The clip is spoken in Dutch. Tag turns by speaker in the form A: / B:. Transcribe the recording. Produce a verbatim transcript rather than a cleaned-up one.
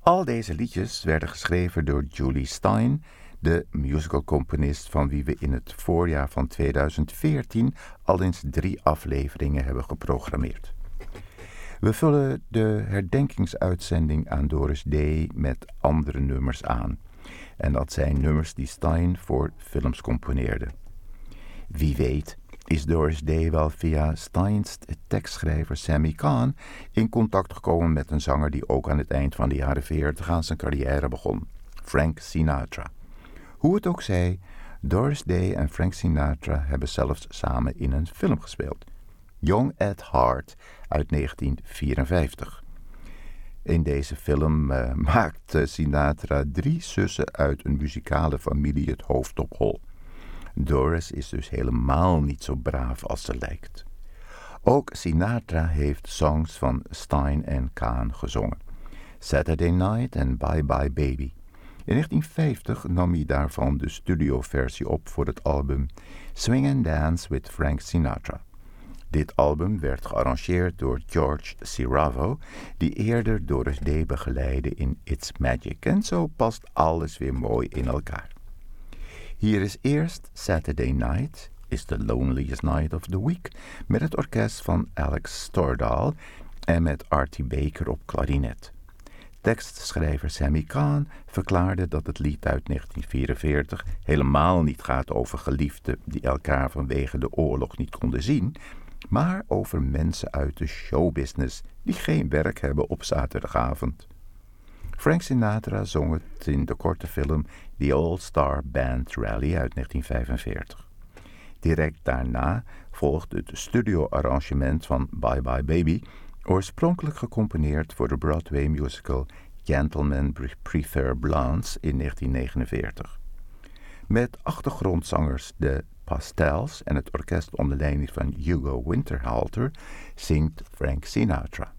A: Al deze liedjes werden geschreven door Julie Stein, de musicalcomponist van wie we in het voorjaar van tweeduizend veertien al eens drie afleveringen hebben geprogrammeerd. We vullen de herdenkingsuitzending aan Doris Day met andere nummers aan. En dat zijn nummers die Stein voor films componeerde. Wie weet is Doris Day wel via Steins tekstschrijver Sammy Cahn in contact gekomen met een zanger die ook aan het eind van de jaren veertig aan zijn carrière begon, Frank Sinatra. Hoe het ook zij, Doris Day en Frank Sinatra hebben zelfs samen in een film gespeeld. Young at Heart uit negentien vierenvijftig. In deze film uh, maakt uh, Sinatra drie zussen uit een muzikale familie het hoofd op hol. Doris is dus helemaal niet zo braaf als ze lijkt. Ook Sinatra heeft songs van Stein en Cahn gezongen. Saturday Night en Bye Bye Baby. In negentien vijftig nam hij daarvan de studioversie op voor het album Swing and Dance with Frank Sinatra. Dit album werd gearrangeerd door George Ciravo, die eerder Doris Day begeleidde in It's Magic. En zo past alles weer mooi in elkaar. Hier is eerst Saturday Night, is the loneliest night of the week, met het orkest van Alex Stordahl en met Artie Baker op klarinet. Tekstschrijver Sammy Cahn verklaarde dat het lied uit negentien vierenveertig helemaal niet gaat over geliefden die elkaar vanwege de oorlog niet konden zien, maar over mensen uit de showbusiness die geen werk hebben op zaterdagavond. Frank Sinatra zong het in de korte film The All-Star Band Rally uit negentien vijfenveertig. Direct daarna volgt het studioarrangement van Bye Bye Baby, oorspronkelijk gecomponeerd voor de Broadway musical Gentlemen Prefer Blondes in negentien negenenveertig. Met achtergrondzangers de Pastels en het orkest onder leiding van Hugo Winterhalter zingt Frank Sinatra.